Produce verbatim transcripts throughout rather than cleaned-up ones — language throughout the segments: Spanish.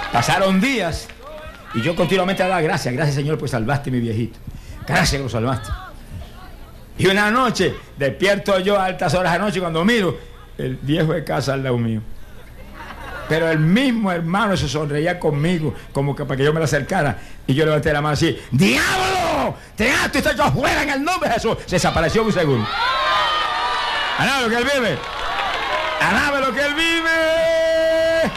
Pasaron días y yo continuamente daba gracias. Gracias, Señor, pues salvaste a mi viejito. Gracias que lo salvaste. Y una noche, despierto yo a altas horas de la noche, cuando miro, el viejo de casa al lado mío. Pero el mismo hermano se sonreía conmigo, como que para que yo me lo acercara. Y yo levanté la mano así: ¡Diablo! ¡Te ato y estoy yo afuera en el nombre de Jesús! Se desapareció un segundo. ¡Alabe lo que él vive! ¡Alabe lo que él vive!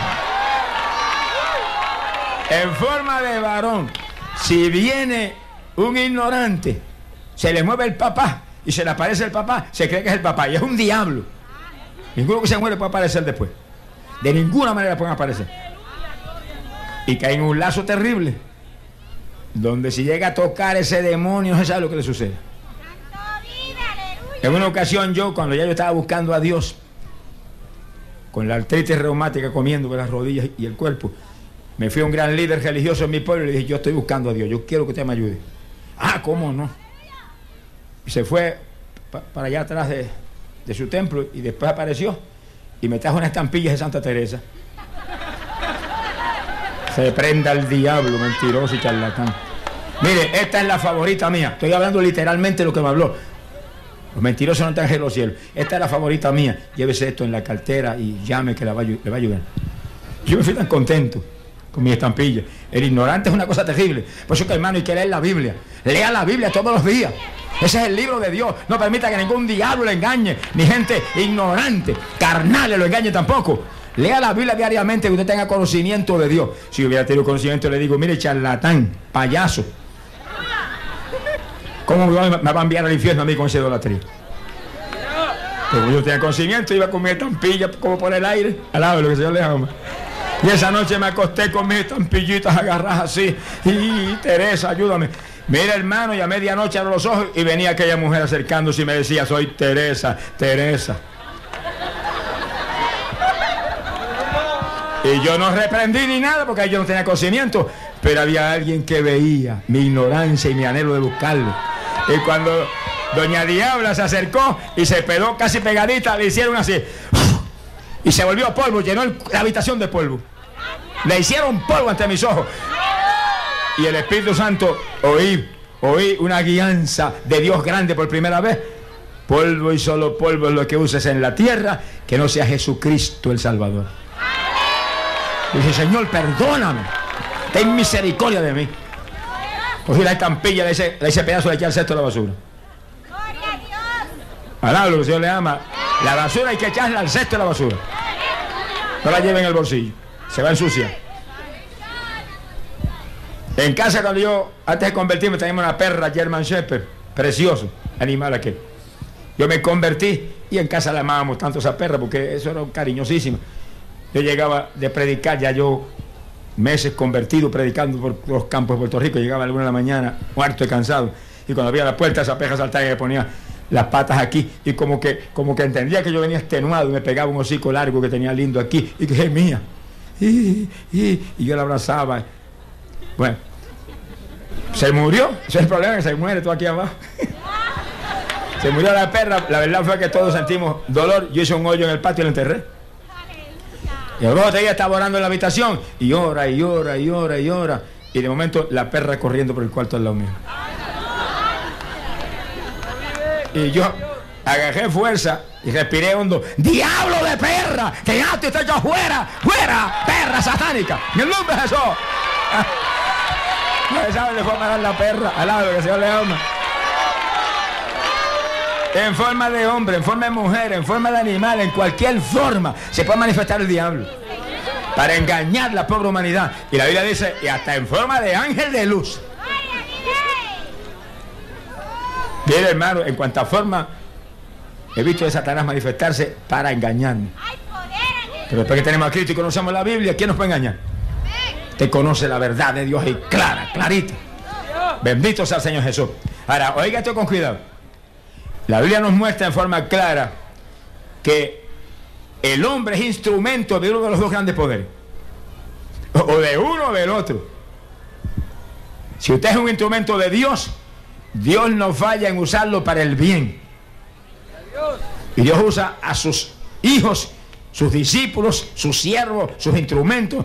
En forma de varón, si viene un ignorante, se le mueve el papá y se le aparece el papá, se cree que es el papá y es un diablo. Ninguno que se muere puede aparecer después. De ninguna manera pueden aparecer. Y cae en un lazo terrible, donde si llega a tocar ese demonio, no se sabe lo que le sucede. En una ocasión yo, cuando ya yo estaba buscando a Dios, con la artritis reumática comiendo con las rodillas y el cuerpo, me fui a un gran líder religioso en mi pueblo y le dije: yo estoy buscando a Dios, yo quiero que usted me ayude. Ah, ¿cómo no? Y se fue pa para allá atrás de, de su templo y después apareció y me trajo unas estampillas de Santa Teresa. Se prenda el diablo, mentiroso y charlatán. Mire, esta es la favorita mía. Estoy hablando literalmente lo que me habló. Los mentirosos no están en los cielos. Esta es la favorita mía. Llévese esto en la cartera y llame que la va, le va a ayudar. Yo me fui tan contento con mi estampilla. El ignorante es una cosa terrible. Por eso que, hermano, hay que leer la Biblia. Lea la Biblia todos los días. Ese es el libro de Dios. No permita que ningún diablo le engañe, ni gente ignorante, carnal, lo engañe tampoco. Lea la Biblia diariamente, que usted tenga conocimiento de Dios. Si hubiera tenido conocimiento, le digo: mire, charlatán, payaso, ¿cómo me va a enviar al infierno a mí con esa idolatría? Pero yo tenía conocimiento, iba con mi estampilla como por el aire, al lado de lo que el Señor le ama. Y esa noche me acosté con mis estampillitas agarradas así. Y Teresa, ayúdame. Mira, hermano, y a medianoche abro los ojos y venía aquella mujer acercándose y me decía: soy Teresa, Teresa. Y yo no reprendí ni nada porque yo no tenía conocimiento, pero había alguien que veía mi ignorancia y mi anhelo de buscarlo. Y cuando doña Diabla se acercó y se pegó casi pegadita, le hicieron así y se volvió polvo, llenó el, la habitación de polvo. Le hicieron polvo ante mis ojos. Y el Espíritu Santo, oí, oí una guianza de Dios grande por primera vez. Polvo y solo polvo es lo que uses en la tierra, que no sea Jesucristo el Salvador. Y dije: Señor, perdóname, ten misericordia de mí. Cogí la estampilla de ese, de ese pedazo de echar al cesto de la basura. Alá, lo que el Señor le ama. La basura hay que echarla al cesto de la basura. No la lleven en el bolsillo, se va a ensuciar. En casa, cuando yo, antes de convertirme, teníamos una perra German Shepherd, precioso animal aquel. Yo me convertí y en casa la amábamos tanto esa perra porque eso era cariñosísimo. Yo llegaba de predicar, ya yo meses convertido, predicando por los campos de Puerto Rico, llegaba a la una de la mañana, muerto y cansado, y cuando abría la puerta, esa perra saltaba y me ponía las patas aquí, y como que, como que entendía que yo venía extenuado, y me pegaba un hocico largo que tenía lindo aquí, y que gemía, y, y, y yo la abrazaba. Bueno, se murió, ese es el problema, que se muere todo aquí abajo. Se murió la perra, la verdad fue que todos sentimos dolor. Yo hice un hoyo en el patio y la enterré. Y el otro día estaba orando en la habitación y ora y ora y ora y ora, y de momento la perra corriendo por el cuarto al lado mío. Y yo agarré fuerza y respiré hondo: ¡diablo de perra! ¡Que ya te estoy yo fuera! ¡Fuera! ¡Perra satánica! ¡En el nombre de Jesús! No se sabe, le fue a parar la perra al lado de que el Señor le ama. En forma de hombre, en forma de mujer, en forma de animal, en cualquier forma se puede manifestar el diablo para engañar la pobre humanidad. Y la Biblia dice: y hasta en forma de ángel de luz. Bien, hermano, en cuanta forma he visto a Satanás manifestarse para engañarnos. Pero después que tenemos a Cristo y conocemos la Biblia, ¿quién nos puede engañar? Usted conoce la verdad de Dios y clara, clarita. Bendito sea el Señor Jesús. Ahora, oiga esto con cuidado. La Biblia nos muestra en forma clara que el hombre es instrumento de uno de los dos grandes poderes, o de uno o del otro. Si usted es un instrumento de Dios, Dios no falla en usarlo para el bien. Y Dios usa a sus hijos, sus discípulos, sus siervos, sus instrumentos